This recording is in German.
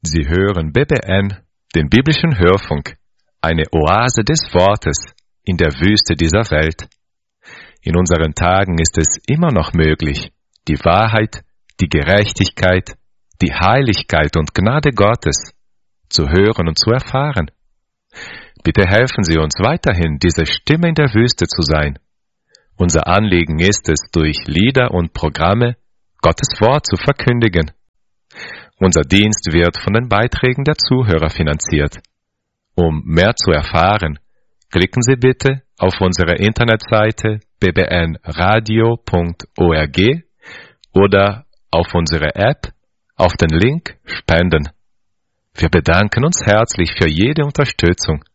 Sie hören BBN, den biblischen Hörfunk, eine Oase des Wortes in der Wüste dieser Welt. In unseren Tagen ist es immer noch möglich, die Wahrheit, die Gerechtigkeit, die Heiligkeit und Gnade Gottes zu hören und zu erfahren. Bitte helfen Sie uns weiterhin, diese Stimme in der Wüste zu sein. Unser Anliegen ist es, durch Lieder und Programme Gottes Wort zu verkündigen. Unser Dienst wird von den Beiträgen der Zuhörer finanziert. Um mehr zu erfahren, klicken Sie bitte auf unsere Internetseite bbnradio.org oder auf unsere App auf den Link Spenden. Wir bedanken uns herzlich für jede Unterstützung